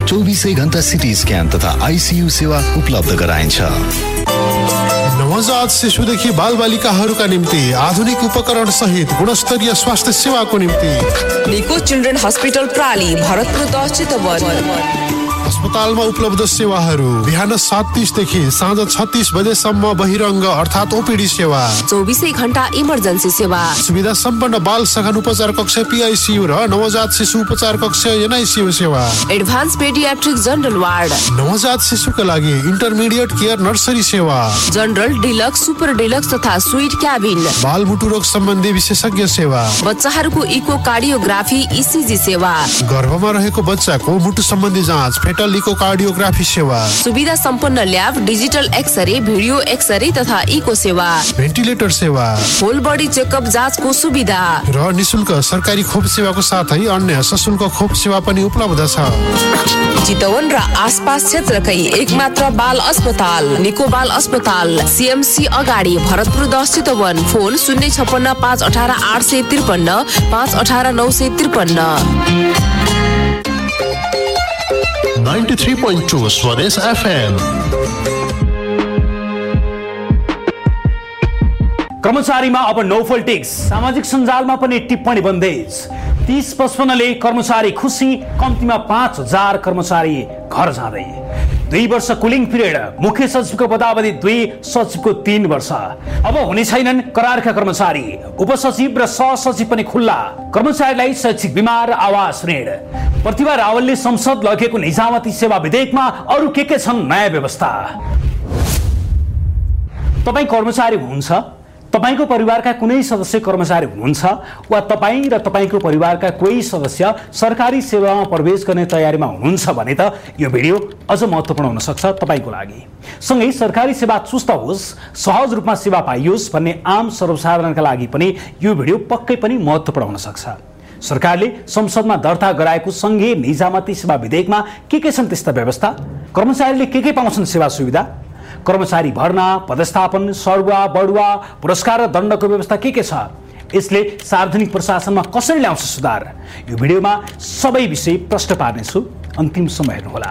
24 घण्टा CT scan तथा ICU सेवा उपलब्ध गराइन्छ। नवजात शिशुदेखि बालबालिकाहरूका निम्ति आधुनिक उपकरण सहित गुणस्तरीय स्वास्थ्य सेवाको निम्ति निको चिल्ड्रेन हस्पिटल प्राली, भरतपुर 10 चितवन। अस्पतालमा उपलब्ध सेवाहरू बिहान 7:30 देखि साँझ 36 बजेसम्म बहिरङ्ग अर्थात् ओपीडी सेवा, 24 घण्टा इमर्जेन्सी सेवा, सुविधा सम्पन्न बाल सघन उपचार कक्ष PICU र नवजात शिशु उपचार कक्ष NICU सेवा, एडभान्स पेडियाट्रिक जनरल वार्ड, नवजात शिशुका लागि इन्टरमिडिएट केयर नर्सरी सेवा, जनरल, डिलक्स, सुपर डिलक्स तथा स्वीट क्याबिन, बालमुटु रोग सम्बन्धी विशेषज्ञ सेवा, बच्चाहरूको इको कार्डियोग्राफी ECG सेवा, गर्भमा रहेको बच्चाको मुटु सम्बन्धी जाँच फेटल इकोकार्डियोग्राफी सेवा, सुविधा सम्पन्न lab, digital x-ray, video x-ray तथा इको सेवा, भेन्टिलेटर सेवा, होल बडी चेकअप जाँचको सुविधा र निशुल्क सरकारी खोप सेवाको साथै अन्य सशुल्क खोप सेवा पनि उपलब्ध छ। चितवन र आसपास क्षेत्रकै एकमात्र बाल अस्पताल निको बाल अस्पताल, CMC अगाडि, भरतपुर 10 चितवन। फोन 056 518 853 518 953। 93.2 स्वदेश FM। कर्मचारीमा अब नो पोलिटिक्स, सामाजिक सञ्जालमा पनि टिप्पणी बन्देज। 30-55ले कर्मचारी खुसी, कम्तीमा 5000 कर्मचारी घर जाँदै। 2 वर्ष कुलिङ पिरियड, मुख्य सचिवको पदावधि 2, सचिवको 3 वर्ष। अब हुने छैनन् करारका कर्मचारी, उपसचिव र सहसचिव पनि खुल्ला। कर्मचारीलाई शैक्षिक बीमा र आवास ऋण। प्रतिभा रावलले संसद लगेको निजामती सेवा विधेयकमा अरू के छन् नयाँ व्यवस्था। तपाईँ कर्मचारी हुनुहुन्छ, तपाईको परिवारका कुनै सदस्य कर्मचारी हुनुहुन्छ वा तपाईँ र तपाईको परिवारका कोही सदस्य सरकारी सेवामा प्रवेश गर्ने तयारीमा हुनुहुन्छ भने त यो भिडियो अझ महत्त्वपूर्ण हुन सक्छ तपाईको लागि। सँगै सरकारी सेवा चुस्त होस्, सहज रूपमा सेवा पाइयोस् भन्ने आम सर्वसाधारणका लागि पनि यो भिडियो पक्कै पनि महत्त्वपूर्ण हुन सक्छ। सरकारले संसदमा दर्ता गराएको संघीय निजामती सेवा विधेयकमा के छन् त्यस्ता व्यवस्था? कर्मचारीले के पाउँछन् सेवा सुविधा? कर्मचारी भर्ना, पदस्थापन, सरुवा, बढुवा, पुरस्कार र दण्डको व्यवस्था के छ? यसले सार्वजनिक प्रशासनमा कसरी ल्याउँछ सुधार? यो भिडियोमा सबै विषय प्रश्न पार्नेछु, अन्तिमसम्म हेर्नुहोला।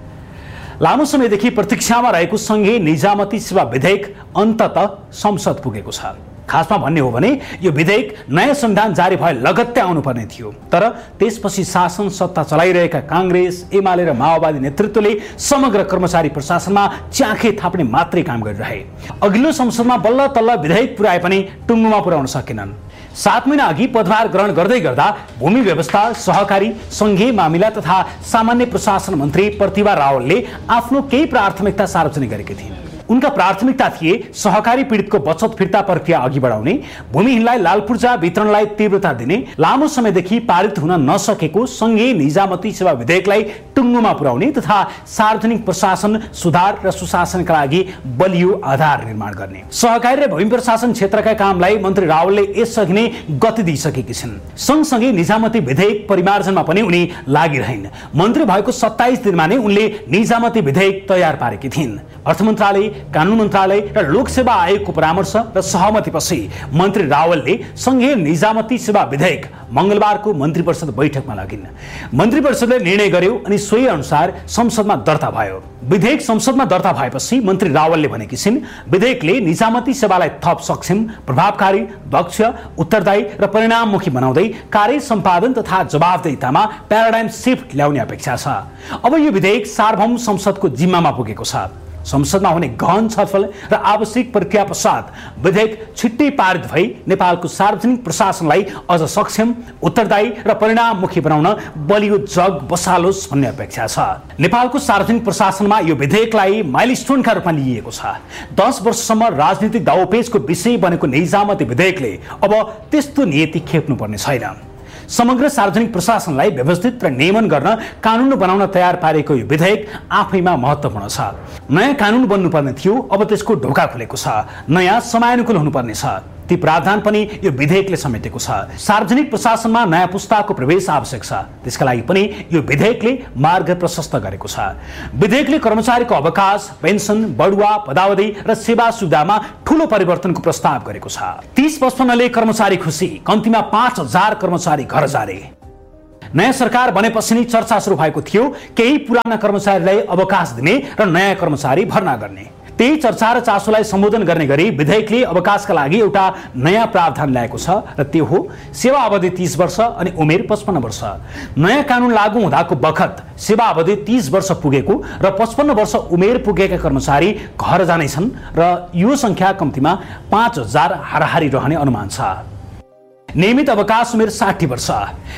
लामो समयदेखि प्रतीक्षामा रहेको संघीय निजामती सेवा विधेयक अन्ततः संसद पुगेको छ। खासमा भन्ने हो भने यो विधेयक नयाँ संविधान जारी भए लगत्तै आउनुपर्ने थियो, तर त्यसपछि शासन सत्ता चलाइरहेका काङ्ग्रेस, एमाले र माओवादी नेतृत्वले समग्र कर्मचारी प्रशासनमा च्याखे थाप्ने मात्रै काम गरिरहे। अघिल्लो संसदमा बल्ल तल्ल विधेयक पुर्याए पनि टुङ्गोमा पुर्याउन सकेनन्। 7 महिना अघि पदभार ग्रहण गर्दै गर्दा भूमि व्यवस्था, सहकारी, संघीय मामिला तथा सामान्य प्रशासन मन्त्री प्रतिभा रावलले आफ्नो केही प्राथमिकता सार्वजनिक गरेकी थिइन्। उनका प्राथमिकता थिए सहकारी पीडितको बचत फिर्ता प्रक्रिया अघि बढाउने, भूमिहीनलाई लालपूर्जा वितरणलाई तीव्रता दिने, लामो समयदेखि पारित हुन नसकेको संघीय निजामती सेवा विधेयकलाई टुङ्गोमा पुर्याउने तथा सार्वजनिक प्रशासन सुधार र सुशासनका लागि बलियो आधार निर्माण गर्ने। सहकारी र भूमि प्रशासन क्षेत्रका कामलाई मन्त्री रावलले यसअघि नै गति दिइसकेकी छिन्। सँगसँगै निजामती विधेयक परिमार्जनमा पनि उनी लागिरहन्। मन्त्री भएको 27 दिनमा नै उनले निजामती विधेयक तयार पारेकी थिइन्। अर्थ मन्त्रालय, कानुन मन्त्रालय र लोकसेवा आयोगको परामर्श र सहमतिपछि मन्त्री रावलले संघीय निजामती सेवा विधेयक मंगलबारको मन्त्री परिषद बैठकमा लगिन्। मन्त्री परिषदले निर्णय गर्यो अनि सोही अनुसार संसदमा दर्ता भयो। विधेयक संसदमा दर्ता भएपछि मन्त्री रावलले भनेकी छिन्, विधेयकले निजामती सेवालाई थप सक्षम, प्रभावकारी, दक्ष, उत्तरदायी र परिणाममुखी बनाउँदै कार्य सम्पादन तथा जवाफदेहितामा प्याराडाइम शिफ्ट ल्याउने अपेक्षा छ। अब यो विधेयक सार्वभौम संसदको जिम्मामा पुगेको छ। संसदमा हुने गहन छलफल र आवश्यक प्रक्रिया पश्चात विधेयक छिट्टै पारित भई नेपालको सार्वजनिक प्रशासनलाई अझ सक्षम, उत्तरदायी र परिणाममुखी बनाउन बलियो जग बसालोस् भन्ने अपेक्षा छ। नेपालको सार्वजनिक प्रशासनमा यो विधेयकलाई माइलस्टोनका रूपमा लिइएको छ। 10 वर्षसम्म राजनीतिक दाउपेचको विषय बनेको निजामती विधेयकले अब त्यस्तो नियति खेप्नुपर्ने छैन। समग्र सार्वजनिक प्रशासनलाई व्यवस्थित र नियमन गर्न कानुन बनाउन तयार पारेको यो विधेयक आफैमा महत्त्वपूर्ण छ। नयाँ कानुन बन्नुपर्ने थियो, अब त्यसको ढोका खुलेको छ। नयाँ समयानुकूल हुनुपर्ने छ। ती प्रावधान पनि यो विधेयकले समेटेको छ। सार्वजनिक प्रशासनमा नयाँ पुस्ताको प्रवेश आवश्यक छ, त्यसका लागि पनि यो विधेयकले मार्ग प्रशस्त गरेको छ। विधेयकले कर्मचारीको अवकाश, पेन्सन, बढुवा, पदावधि र सेवा सुविधामा ठूलो परिवर्तनको प्रस्ताव गरेको छ। 30-55ले कर्मचारी खुसी, कम्तीमा 5000 कर्मचारी घर जाने। नयाँ सरकार बनेपछि नै चर्चा सुरु भएको थियो केही पुराना कर्मचारीलाई अवकाश दिने र नयाँ कर्मचारी भर्ना गर्ने। त्यही चर्चा र चासोलाई सम्बोधन गर्ने गरी विधेयकले अवकाशका लागि एउटा नयाँ प्रावधान ल्याएको छ र त्यो हो सेवा अवधि 30 वर्ष अनि उमेर 55 वर्ष। नयाँ कानुन लागू हुँदाको बखत सेवा अवधि 30 वर्ष पुगेको र 55 वर्ष उमेर पुगेका कर्मचारी घर जानेछन् र यो संख्या कम्तीमा 5000 हाराहारी रहने अनुमान छ। नियमित अवकाश उमेर 60 वर्ष।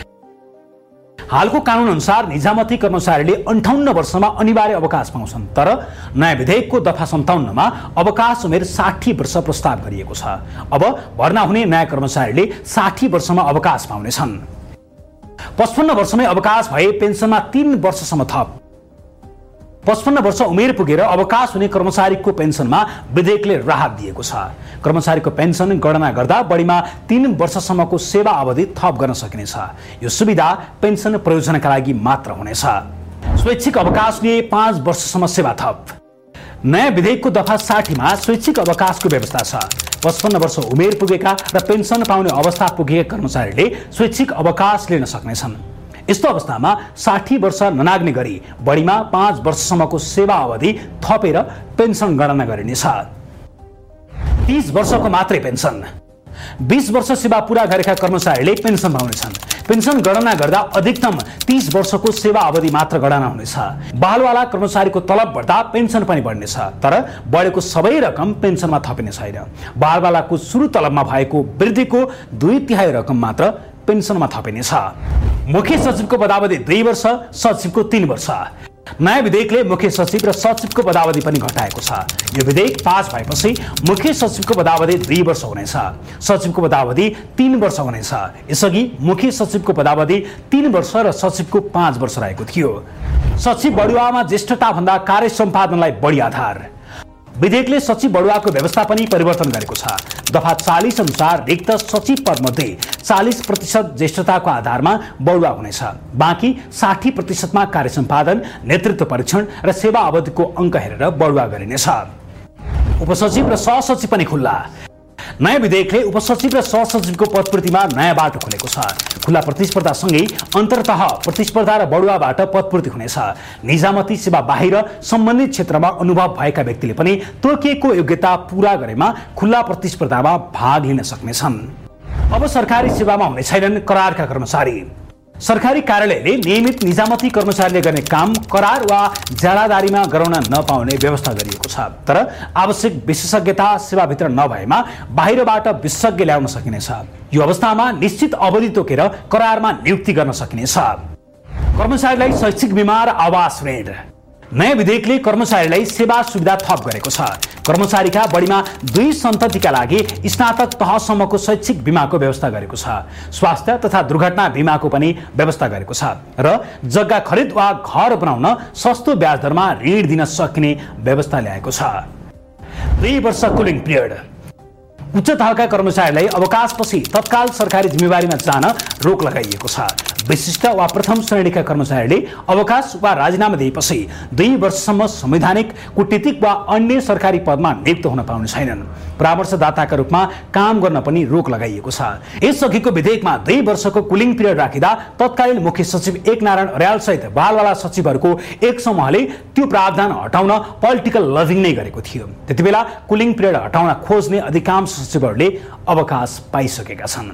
हालको कानुन अनुसार निजामती कर्मचारीले 58 वर्षमा अनिवार्य अवकाश पाउँछन्, तर नयाँ विधेयकको दफा 57मा अवकाश उमेर 60 वर्ष प्रस्ताव गरिएको छ। अब भर्ना हुने नयाँ कर्मचारीले 60 वर्षमा अवकाश पाउनेछन्। 55 वर्षमै अवकाश भए पेन्सनमा 3 वर्षसम्म थप। 55 वर्ष उमेर पुगेर अवकाश हुने कर्मचारीको पेन्सनमा विधेयकले राहत दिएको छ। कर्मचारीको पेन्सन गणना गर्दा बढीमा 3 वर्षसम्मको सेवा अवधि थप गर्न सकिनेछ। यो सुविधा पेन्सन प्रयोजनका लागि मात्र हुनेछ। स्वैच्छिक अवकाशले 5 वर्षसम्म सेवा थप। नयाँ विधेयकको दफा 60मा स्वैच्छिक अवकाशको व्यवस्था छ। 55 वर्ष उमेर पुगेका र पेन्सन पाउने अवस्था पुगेका कर्मचारीले स्वैच्छिक अवकाश लिन सक्नेछन्। यस्तो अवस्थामा 60 वर्ष ननाग्ने गरी बढीमा 5 वर्षसम्मको सेवा अवधि थपेर पेन्सन गणना गरिनेछ। 30 वर्षको मात्रै पेन्सन। 20 वर्ष सेवा पूरा गरेका कर्मचारीले पेन्सन पाउनेछन्। पेन्सन गणना गर्दा अधिकतम 30 वर्षको सेवा अवधि मात्र गणना हुनेछ। बहालवाला कर्मचारीको तलब बढ्दा पेन्सन पनि बढ्नेछ, तर बढेको सबै रकम पेन्सनमा थपिने छैन। बहालवालाको सुरु तलबमा भएको वृद्धिको 2/3 रकम मात्र पेन्सनमा थपिनेछ। मुख्य सचिवको पदावधि 2 वर्ष, सचिवको 3 वर्ष। नयाँ विधेयकले मुख्य सचिव र सचिवको पदावधि पनि घटाएको छ। यो विधेयक पास भएपछि मुख्य सचिवको पदावधि 2 वर्ष हुनेछ, सचिवको पदावधि 3 वर्ष हुनेछ। यसअघि मुख्य सचिवको पदावधि 3 वर्ष र सचिवको 5 वर्ष रहेको थियो। सचिव बढुवामा ज्येष्ठता भन्दा कार्य सम्पादनलाई बढी आधार। विधेयकले सचिव बढुवाको व्यवस्था पनि परिवर्तन गरेको छ। दफा 40 अनुसार रिक्त सचिव पदमध्ये 40% ज्येष्ठताको आधारमा बढुवा हुनेछ। बाँकी 60%मा कार्य सम्पादन, नेतृत्व परीक्षण र सेवा अवधिको अङ्क हेरेर बढुवा गरिनेछ। उपसचिव र सहसचिव पनि खुल्ला। नयाँ विधेयकले उपसचिव र सहसचिवको पदपूर्तिमा नयाँ बाटो खोलेको छ। खुला प्रतिस्पर्धासँगै अन्तर्तः प्रतिस्पर्धा र बढुवाबाट पदपूर्ति हुनेछ। निजामती सेवा बाहिर सम्बन्धित क्षेत्रमा अनुभव भएका व्यक्तिले पनि तोकिएको योग्यता पूरा गरेमा खुला प्रतिस्पर्धामा भाग लिन सक्नेछन्। अब सरकारी सेवामा हुने छैनन् करारका कर्मचारी। सरकारी कार्यालयले नियमित निजामती कर्मचारीले गर्ने काम करार वा ज्यालादारीमा गराउन नपाउने व्यवस्था गरिएको छ, तर आवश्यक विशेषज्ञता सेवाभित्र नभएमा बाहिरबाट विशेषज्ञ ल्याउन सकिनेछ। यो अवस्थामा निश्चित अवधि तोकेर करारमा नियुक्ति गर्न सकिनेछ। कर्मचारीलाई शैक्षिक बीमा र आवास ऋण। नयाँ विधेयकले कर्मचारीलाई सेवा सुविधा थप गरेको छ। कर्मचारीका बढीमा 2 सन्ततिका लागि स्नातक तहसम्मको शैक्षिक बीमाको व्यवस्था गरेको छ। स्वास्थ्य तथा दुर्घटना बीमाको पनि व्यवस्था गरेको छ र जग्गा खरिद वा घर बनाउन सस्तो ब्याज दरमा ऋण दिन सकिने व्यवस्था ल्याएको छ। 2 वर्ष कुलिङ पिरियड। उच्च तहका कर्मचारीलाई अवकाशपछि तत्काल सरकारी जिम्मेवारीमा जान रोक लगाइएको छ। विशिष्ट वा प्रथम श्रेणीका कर्मचारीले अवकाश वा राजीनामा दिएपछि 2 वर्षसम्म संवैधानिक, कूटनीतिक वा अन्य सरकारी पदमा नियुक्त हुन पाउने छैनन्। परामर्शदाताका रूपमा काम गर्न पनि रोक लगाइएको छ। यसअघिको विधेयकमा 2 वर्षको कुलिङ पिरियड राखिँदा तत्कालीन मुख्य सचिव एकनारायण अर्याल सहित बहालवाला सचिवहरूको एक समूहले त्यो प्रावधान हटाउन पोलिटिकल लभिङ नै गरेको थियो। त्यतिबेला कुलिङ पिरियड हटाउन खोज्ने अधिकांश सचिवहरूले अवकाश पाइसकेका छन्।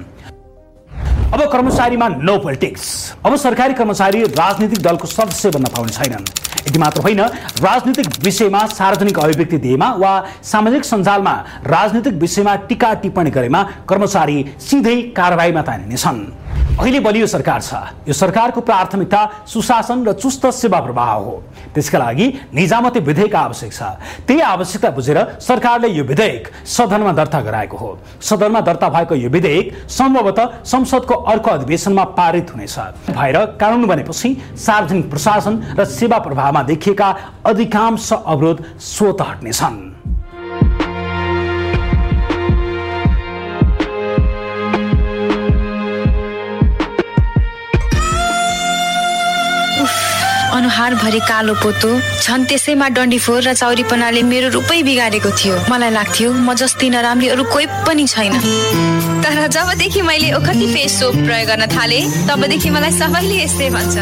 अब कर्मचारीमा नो पोलिटिक्स। अब सरकारी कर्मचारी राजनीतिक दलको सदस्य बन्न पाउने छैनन्। यति मात्र होइन, राजनीतिक विषयमा सार्वजनिक अभिव्यक्ति दिएमा वा सामाजिक सञ्जालमा राजनीतिक विषयमा टीका टिप्पणी गरेमा कर्मचारी सिधै कारबाहीमा तानिनेछन्। अहिले बलियो सरकार छ। यो सरकारको प्राथमिकता सुशासन र चुस्त सेवा प्रवाह हो। त्यसका लागि निजामती विधेयक आवश्यक छ। त्यही आवश्यकता बुझेर सरकारले यो विधेयक सदनमा दर्ता गराएको हो। सदनमा दर्ता भएको यो विधेयक सम्भवतः संसदको अर्को अधिवेशनमा पारित हुनेछ। भएर कानुन बनेपछि सार्वजनिक प्रशासन र सेवा प्रवाहमा देखिएका अधिकांश अवरोध स्वतः हट्नेछन्। अनुहार भरि कालो पोतो, झन् त्यसैमा डन्डीफोर र चौरीपनाले मेरो रूपै बिगारेको थियो। मलाई लाग्थ्यो म जस्ती नराम्री अरू कोही पनि छैन। तर जबदेखि मैले ओखती फेस सोप प्रयोग गर्न थाले, तबदेखि मलाई सबैले यस्तै भन्छ।